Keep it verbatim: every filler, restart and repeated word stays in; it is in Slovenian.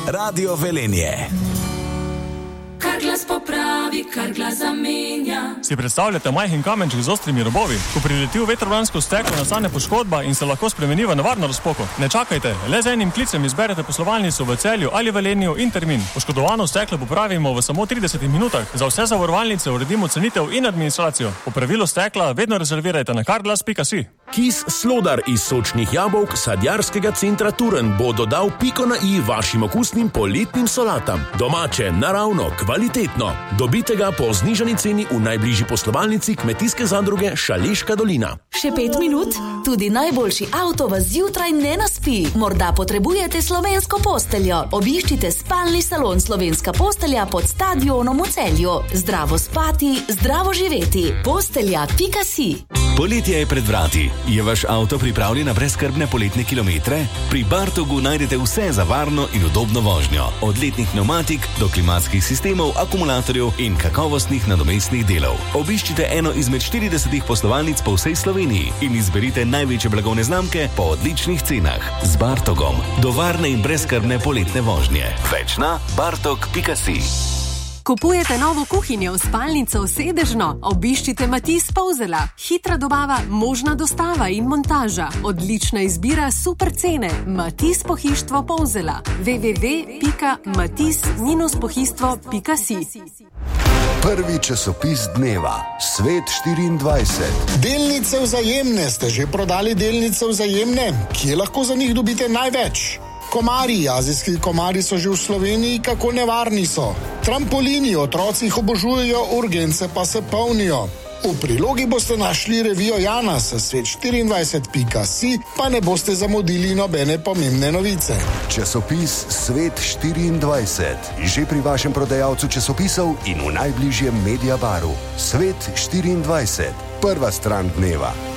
Radio Velenje. Kar glas popravi, kar glas zamenja. Si predstavljate majhen kamenček z ostrimi robovi? Ko prileti v vetrobransko steklo, nastane poškodba in se lahko spremeni v nevarno razpoko. Ne čakajte, le z enim klicem izberete poslovalnico v Celju ali Velenju in termin. Poškodovano steklo popravimo v samo tridesetih minutah. Za vse zavarovalnice uredimo cenitev in administracijo. Popravilo stekla vedno rezervirajte na carglass pika si. Kis Slodar iz sočnih jabolk Sadjarskega centra Turen bo dodal piko na i vašim okusnim poletnim solatam. Domače, naravno, kvalitetno. Dobite ga po znižani ceni v najbližji poslovalnici Kmetijske zadruge Šaleška dolina. Še pet minut? Tudi najboljši avto vas zjutraj ne naspi. Morda potrebujete slovensko posteljo. Obiščite spalni salon Slovenska postelja pod stadionom v Celju. Zdravo spati, zdravo živeti. Postelja pika si. Poletje je pred vrati. Je vaš avto pripravljen na brezskrbne poletne kilometre? Pri Bartogu najdete vse za varno in udobno vožnjo. Od letnih pneumatik do klimatskih sistemov, akumulatorjev in kakovostnih nadomestnih delov. Obiščite eno izmed štiridesetih poslovalnic po vsej Sloveniji in izberite največje blagovne znamke po odličnih cenah. Z Bartogom do varne in brezskrbne poletne vožnje. Več na bartog pika si. Kupujete novo kuhinjo, spalnico, sedežno? Obiščite Matiz Polzela. Hitra dobava, možna dostava in montaža. Odlična izbira, super cene. Matiz Pohištvo Polzela. w w w pika matiz pohištvo pika si. Prvi časopis dneva. Svet štiriindvajset. Delnice Vzajemne. Ste že prodali delnice Vzajemne? Kje lahko za njih dobite največ? Komarji, azijski komarji so že v Sloveniji, kako nevarni so. Trampolini, otroci jih obožujejo, urgence pa se polnijo. V prilogi boste našli revijo Janas, svet štiriindvajset pika si, pa ne boste zamudili nobene pomembne novice. Časopis Svet štiriindvajset. Že pri vašem prodajalcu časopisov in v najbližjem Mediabaru. Svet štiriindvajset. Prva stran dneva.